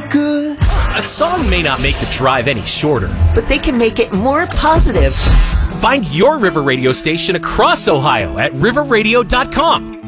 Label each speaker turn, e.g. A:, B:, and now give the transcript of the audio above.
A: good.
B: A song may not make the drive any shorter,
A: But they can make it more positive.
B: Find your River Radio station across Ohio at riverradio.com.